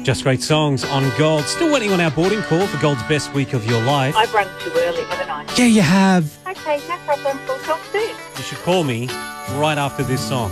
Just great songs on Gold. Still waiting on our boarding call for Gold's best week of your life. I've run too early, haven't I? Yeah, you have. Okay, no problem. We'll talk soon. You should call me right after this song.